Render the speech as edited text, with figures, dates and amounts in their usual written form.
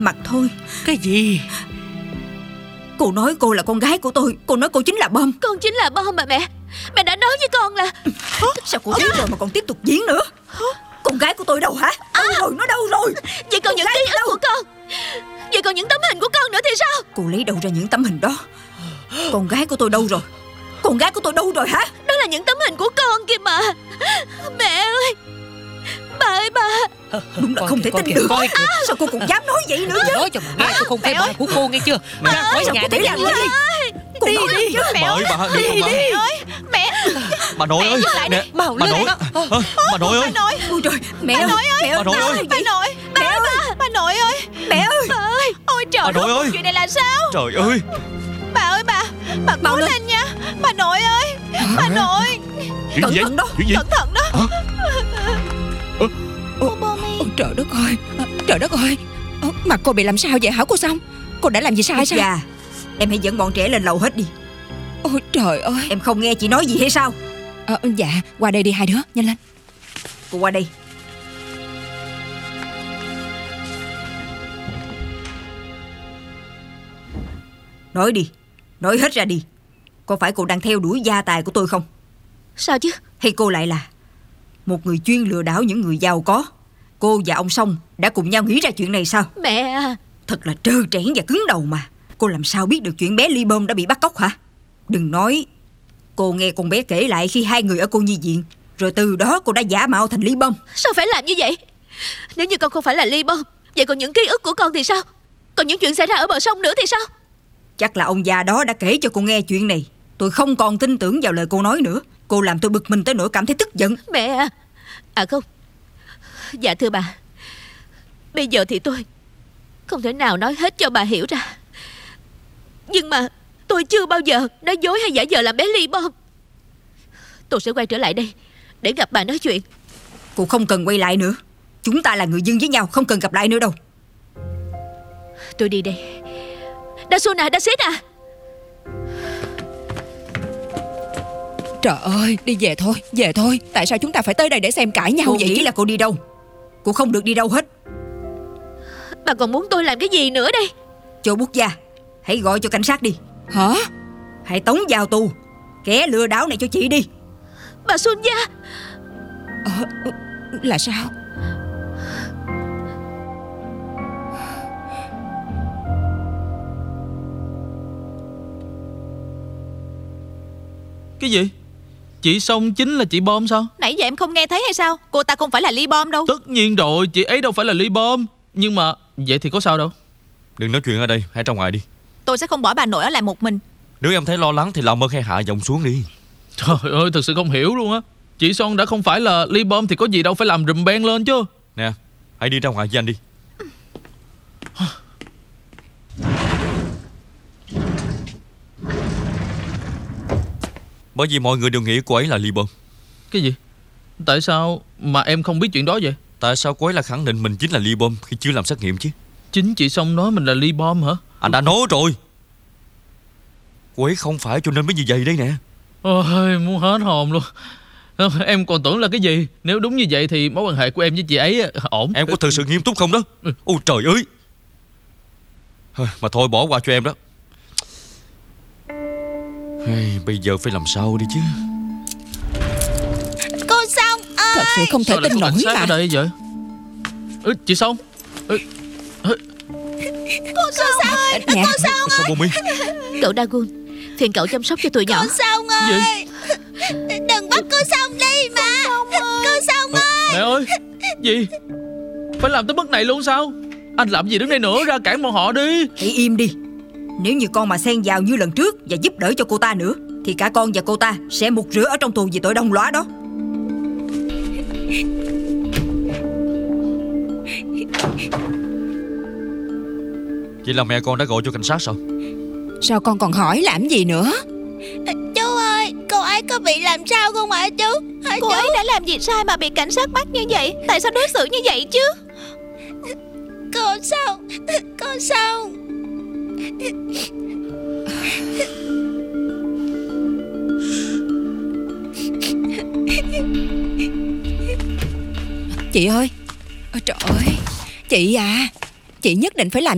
Mặt thôi. Cái gì? Cô nói cô là con gái của tôi. Cô nói cô chính là bom. Con chính là bom mà mẹ. Mẹ đã nói với con là... Sao cô biết rồi mà còn tiếp tục diễn nữa? Con gái của tôi đâu hả? Đâu rồi, nó đâu rồi? Vậy còn những ký ức của con? Vậy còn những tấm hình của con nữa thì sao? Cô lấy đâu ra những tấm hình đó? Con gái của tôi đâu rồi? Con gái của tôi đâu rồi hả? Đó là những tấm hình của con kìa mà. Mẹ ơi, bà ơi bà. Đúng là không thể tin được. Sao cô còn dám nói vậy nữa chứ? Nói cho mà nghe, tôi không phải bà của cô nghe chưa? Mẹ nói sao nhà cô thể này làm vậy? Cô đi nói đi. chứ. Bà ơi, bà đừng có mà. Mẹ ơi, mẹ. Bà nội ơi, nè, Mau bà lên nội, đó. bà nội ơi, Nội. Ôi trời, mẹ ơi, mẹ ơi, bà nội ơi. Bà nội. Bà ơi bà nội ơi. mẹ ơi. Bà ơi. Ôi trời Bà nội đất, ơi. chuyện này là sao? trời ơi, Bà ơi bà Mau cố lên. lên nha. Bà nội ơi. Bà nội. chuyện Cẩn gì vậy? thận đó. Chuyện gì? Cẩn thận đó. Ôi trời đất ơi. Trời đất ơi. Mặt cô bị làm sao vậy hả cô Song? Cô đã làm gì sai sao? Dạ, em hãy dẫn bọn trẻ lên lầu hết đi. Ôi trời ơi. Em không nghe chị nói gì hay sao? Dạ, qua đây đi hai đứa, nhanh lên. Cô qua đây. Nói đi, nói hết ra đi. Có phải cô đang theo đuổi gia tài của tôi không? Sao chứ? Hay cô lại là một người chuyên lừa đảo những người giàu có? Cô và ông Song đã cùng nhau nghĩ ra chuyện này sao? Mẹ à. Thật là trơ trẽn và cứng đầu mà. Cô làm sao biết được chuyện bé Ly Bom đã bị bắt cóc hả? Đừng nói cô nghe con bé kể lại khi hai người ở cô nhi viện, rồi từ đó cô đã giả mạo thành Ly Bom. Sao phải làm như vậy? Nếu như con không phải là Ly Bom, vậy còn những ký ức của con thì sao? Còn những chuyện xảy ra ở bờ sông nữa thì sao? Chắc là ông già đó đã kể cho cô nghe chuyện này. Tôi không còn tin tưởng vào lời cô nói nữa. Cô làm tôi bực mình tới nỗi cảm thấy tức giận. Mẹ à. À không. Dạ thưa bà, bây giờ thì tôi không thể nào nói hết cho bà hiểu ra. Nhưng mà tôi chưa bao giờ nói dối hay giả vờ làm bé Ly Bom. Tôi sẽ quay trở lại đây để gặp bà nói chuyện. Cô không cần quay lại nữa. Chúng ta là người dân với nhau, không cần gặp lại nữa đâu. Tôi đi đây. Dasuna, Dasina. Trời ơi, đi về thôi, về thôi. Tại sao chúng ta phải tới đây để xem cãi nhau Cô vậy nghĩ chứ? là cô đi đâu? Cô không được đi đâu hết. Bà còn muốn tôi làm cái gì nữa đây? Châu Bút Gia, hãy gọi cho cảnh sát đi. Hả? Hãy tống vào tù kẻ lừa đảo này cho chị đi. Bà Xuân Gia. Là sao? Cái gì? Chị Song chính là chị Bom sao? Nãy giờ em không nghe thấy hay sao? Cô ta không phải là Ly Bom đâu. Tất nhiên rồi, chị ấy đâu phải là Ly Bom. Nhưng mà vậy thì có sao đâu. đừng nói chuyện ở đây, hãy ra ngoài đi. Tôi sẽ không bỏ bà nội ở lại một mình. Nếu em thấy lo lắng thì làm ơn hãy hạ giọng xuống đi. Trời ơi, thật sự không hiểu luôn á. Chị Son đã không phải là Ly Bom thì có gì đâu phải làm rùm beng lên chứ. Nè, hãy đi ra ngoài với anh đi. Bởi vì mọi người đều nghĩ cô ấy là Ly Bom. Cái gì? Tại sao mà em không biết chuyện đó vậy? Tại sao cô ấy lại khẳng định mình chính là Ly Bom khi chưa làm xét nghiệm chứ? Chính chị Son nói mình là Ly Bom hả? Anh đã nói rồi. Cô ấy không phải, cho nên mới như vậy đây nè. Ôi, muốn hết hồn luôn. Em còn tưởng là cái gì. Nếu đúng như vậy thì mối quan hệ của em với chị ấy ổn. Em có thực sự nghiêm túc không đó? Ôi trời ơi. Mà thôi bỏ qua cho em đó. Bây giờ phải làm sao đi chứ? Cô Song ơi. Thật sự không thể Sao lại tin có nổi cảnh sát mà. ở đây vậy? Chị Son. Cô Song ơi. Nè, Sao Bom? Cậu Dagun, phiền cậu chăm sóc cho tụi nhỏ. Cô Song ơi. Đừng bắt cô Song đi mà. Cô Song ơi. Mẹ ơi. Gì? Phải làm tới mức này luôn sao? Anh làm gì đứng đây nữa, ra cản bọn họ đi. Hãy im đi. Nếu như con mà xen vào như lần trước và giúp đỡ cho cô ta nữa thì cả con và cô ta sẽ mục rửa ở trong tù vì tội đồng lõa đó. Vậy là mẹ con đã gọi cho cảnh sát sao? sao con còn hỏi làm gì nữa? Chú ơi, cô ấy có bị làm sao không hả chú? Hả Cô chú? ấy đã làm gì sai mà bị cảnh sát bắt như vậy? Tại sao đối xử như vậy chứ? Cô Song. Cô Song. Chị ơi. Trời ơi. Chị à, chị nhất định phải làm